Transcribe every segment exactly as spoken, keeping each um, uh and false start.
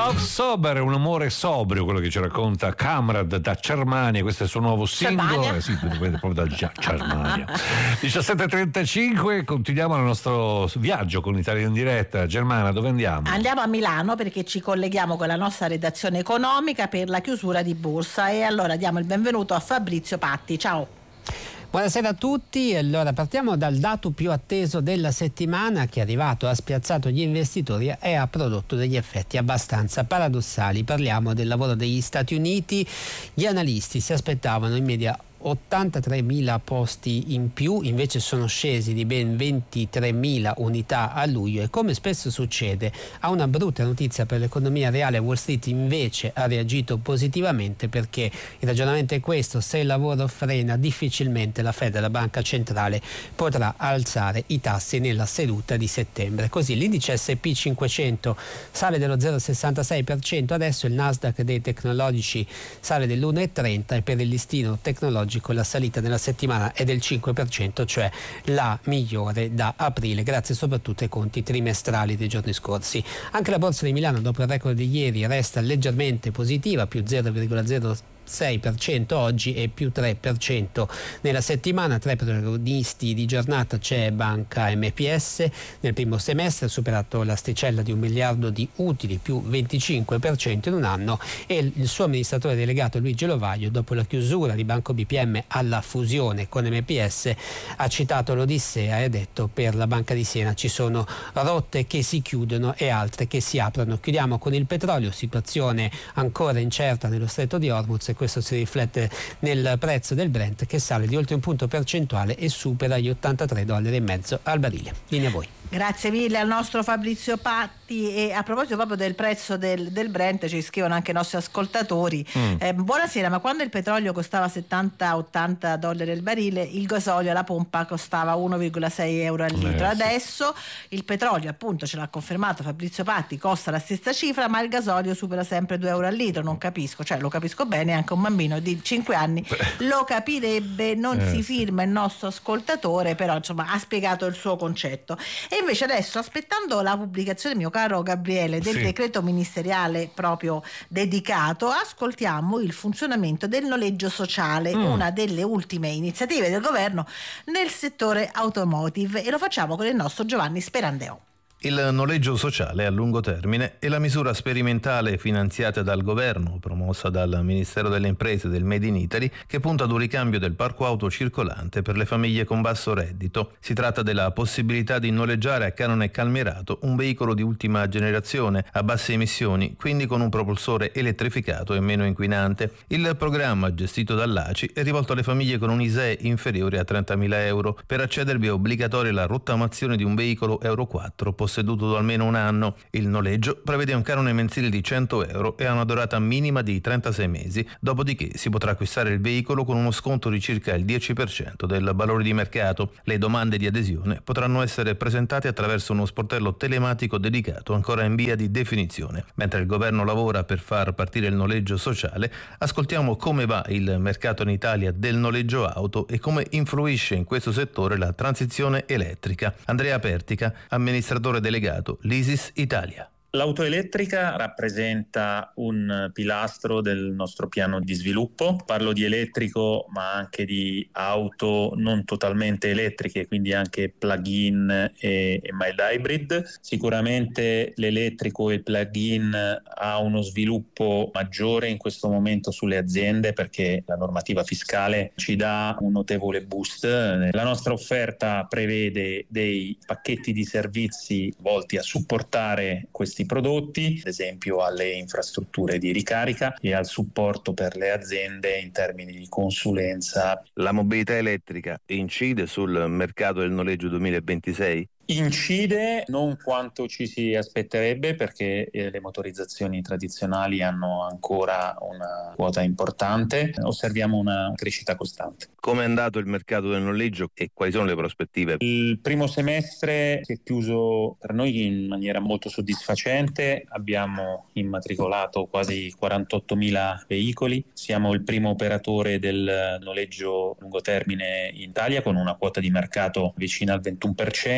Love Sober, un amore sobrio, quello che ci racconta Kamrad da Germania. Questo è il suo nuovo singolo, eh sì, proprio da Germania. diciassette e trentacinque, continuiamo il nostro viaggio con Italia in diretta. Germana, dove andiamo? Andiamo a Milano perché ci colleghiamo con la nostra redazione economica per la chiusura di borsa, e allora diamo il benvenuto a Fabrizio Patti. Ciao. Buonasera a tutti. Allora partiamo dal dato più atteso della settimana, che è arrivato, ha spiazzato gli investitori e ha prodotto degli effetti abbastanza paradossali. Parliamo del lavoro degli Stati Uniti. Gli analisti si aspettavano in media ottantatremila posti in più, invece sono scesi di ben ventitremila unità a luglio, e come spesso succede a una brutta notizia per l'economia reale, Wall Street invece ha reagito positivamente, perché il ragionamento è questo: se il lavoro frena, difficilmente la Fed, la banca centrale, potrà alzare i tassi nella seduta di settembre. Così l'indice S and P cinquecento sale dello zero virgola sessantasei per cento, adesso il Nasdaq dei tecnologici sale dell'uno virgola trenta e per il listino tecnologico la salita nella settimana è del cinque per cento, cioè la migliore da aprile, grazie soprattutto ai conti trimestrali dei giorni scorsi. Anche la borsa di Milano, dopo il record di ieri, resta leggermente positiva, più zero virgola zero sei per cento oggi e più tre per cento nella settimana. Tra i protagonisti di giornata c'è Banca M P S, nel primo semestre ha superato l'asticella di un miliardo di utili, più venticinque per cento in un anno, e il suo amministratore delegato Luigi Lovaglio, dopo la chiusura di Banco B P M alla fusione con M P S, ha citato l'Odissea e ha detto: per la Banca di Siena ci sono rotte che si chiudono e altre che si aprono. Chiudiamo con il petrolio, situazione ancora incerta nello stretto di Hormuz, e questo si riflette nel prezzo del Brent, che sale di oltre un punto percentuale e supera gli ottantatré dollari e mezzo al barile. Linea a voi. Grazie mille al nostro Fabrizio Patti. E a proposito proprio del prezzo del, del Brent, ci scrivono anche i nostri ascoltatori. Mm. Eh, buonasera, ma quando il petrolio costava settanta ottanta dollari al barile, il gasolio alla pompa costava uno virgola sei euro al litro. Eh, Adesso sì. Il petrolio, appunto, ce l'ha confermato Fabrizio Patti, costa la stessa cifra, ma il gasolio supera sempre due euro al litro. Non capisco, cioè lo capisco bene, anche un bambino di cinque anni lo capirebbe. Non eh, si firma il nostro ascoltatore, però insomma ha spiegato il suo concetto. E invece adesso, aspettando la pubblicazione, mio caro Gabriele, del sì. decreto ministeriale proprio dedicato, ascoltiamo il funzionamento del noleggio sociale, mm. una delle ultime iniziative del governo nel settore automotive, e lo facciamo con il nostro Giovanni Sperandeo. Il noleggio sociale a lungo termine è la misura sperimentale finanziata dal governo, promossa dal Ministero delle Imprese e del Made in Italy, che punta ad un ricambio del parco auto circolante per le famiglie con basso reddito. Si tratta della possibilità di noleggiare a canone calmierato un veicolo di ultima generazione a basse emissioni, quindi con un propulsore elettrificato e meno inquinante. Il programma, gestito dall'A C I, è rivolto alle famiglie con un I S E E inferiore a trentamila euro. Per accedervi è obbligatoria la rottamazione di un veicolo Euro quattro posseduto da almeno un anno. Il noleggio prevede un canone mensile di cento euro e ha una durata minima di trentasei mesi, dopodiché si potrà acquistare il veicolo con uno sconto di circa il dieci per cento del valore di mercato. Le domande di adesione potranno essere presentate attraverso uno sportello telematico dedicato, ancora in via di definizione. Mentre il governo lavora per far partire il noleggio sociale, ascoltiamo come va il mercato in Italia del noleggio auto e come influisce in questo settore la transizione elettrica. Andrea Pertica, amministratore delegato l'Isis Italia. L'auto elettrica rappresenta un pilastro del nostro piano di sviluppo. Parlo di elettrico, ma anche di auto non totalmente elettriche, quindi anche plug-in e, e mild hybrid. Sicuramente l'elettrico e il plug-in ha uno sviluppo maggiore in questo momento sulle aziende, perché la normativa fiscale ci dà un notevole boost. La nostra offerta prevede dei pacchetti di servizi volti a supportare questi prodotti, ad esempio alle infrastrutture di ricarica e al supporto per le aziende in termini di consulenza. La mobilità elettrica incide sul mercato del noleggio duemilaventisei? Incide non quanto ci si aspetterebbe, perché eh, le motorizzazioni tradizionali hanno ancora una quota importante. Osserviamo una crescita costante. Come è andato il mercato del noleggio e quali sono le prospettive? Il primo semestre si è chiuso per noi in maniera molto soddisfacente. Abbiamo immatricolato quasi quarantottomila veicoli. Siamo il primo operatore del noleggio a lungo termine in Italia, con una quota di mercato vicina al ventuno per cento.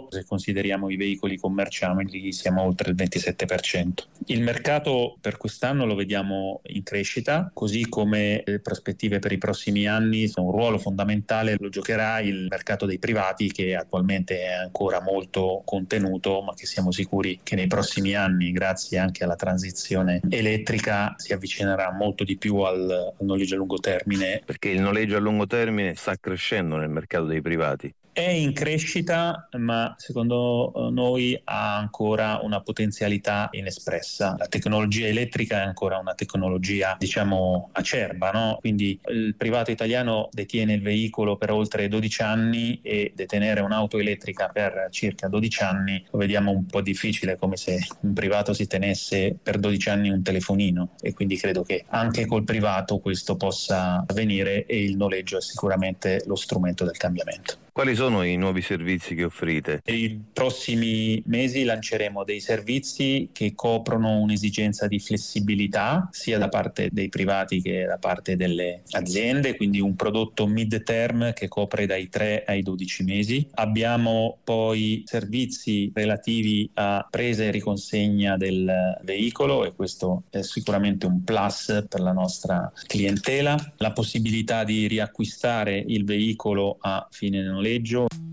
se consideriamo i veicoli commerciali siamo oltre il ventisette per cento. Il mercato per quest'anno lo vediamo in crescita, così come le prospettive per i prossimi anni. Un ruolo fondamentale lo giocherà il mercato dei privati, che attualmente è ancora molto contenuto, ma che siamo sicuri che nei prossimi anni, grazie anche alla transizione elettrica, si avvicinerà molto di più al, al noleggio a lungo termine. Perché il noleggio a lungo termine sta crescendo nel mercato dei privati. È in crescita, ma secondo noi ha ancora una potenzialità inespressa. La tecnologia elettrica è ancora una tecnologia, diciamo, acerba, no? Quindi il privato italiano detiene il veicolo per oltre dodici anni e detenere un'auto elettrica per circa dodici anni lo vediamo un po' difficile, come se un privato si tenesse per dodici anni un telefonino, e quindi credo che anche col privato questo possa avvenire, e il noleggio è sicuramente lo strumento del cambiamento. Quali sono i nuovi servizi che offrite? Nei prossimi mesi lanceremo dei servizi che coprono un'esigenza di flessibilità sia da parte dei privati che da parte delle aziende, quindi un prodotto mid-term che copre dai tre ai dodici mesi. Abbiamo poi servizi relativi a presa e riconsegna del veicolo, e questo è sicuramente un plus per la nostra clientela. La possibilità di riacquistare il veicolo a fine noleggio.